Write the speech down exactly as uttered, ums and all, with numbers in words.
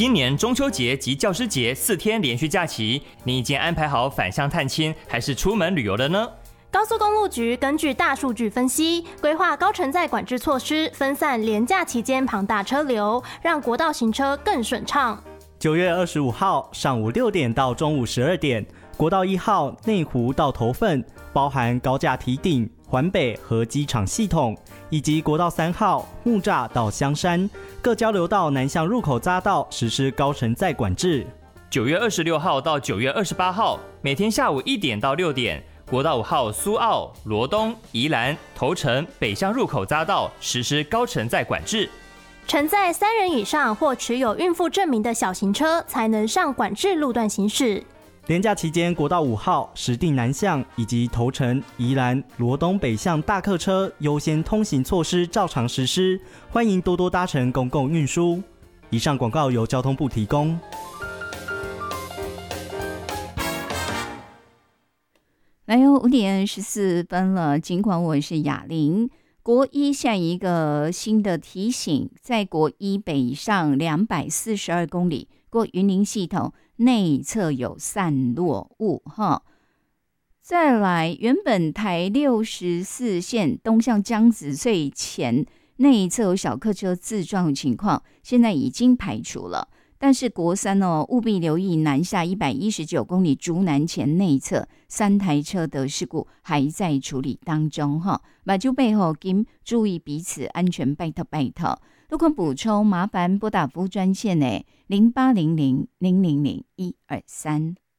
今年中秋节及教师节四天连续假期，你已经安排好返乡探亲还是出门旅游了呢？ 高速公路局根据大数据分析，规划高承载管制措施，分散连假期间庞大车流，让国道行车更顺畅。 九月二十五号上午六点到中午十二点，国道一号内湖到头份，包含高架堤顶、环北和机场系统，以及国道三号木栅到香山各交流道南向入口匝道实施高承载管制。 九月二十六号到九月二十八号，每天下午一点到六点，国道五号苏澳、罗东、宜兰、头城北向入口匝道实施高承载管制。 承载三人以上或持有孕妇证明的小型车才能上管制路段行驶。 连假期间，国道五号石碇南向以及头城、宜兰、罗东北向大客车优先通行措施照常实施，欢迎多多搭乘公共运输。以上广告由交通部提供。 来哟，五点十四分了。尽管我是雅玲，国一下一个新的提醒，在国一北上两百四十二公里过云林系统内侧有散落物哈。再来，原本台六十四线东向江子翠前内侧有小客车自撞的情况，现在已经排除了。但是国三哦，务必留意南下一百一十九公里竹南前内侧三台车的事故还在处理当中哈。马就背后请注意彼此安全，拜托拜托。如果补充，麻烦拨打服务专线呢零八零零零零零一二三。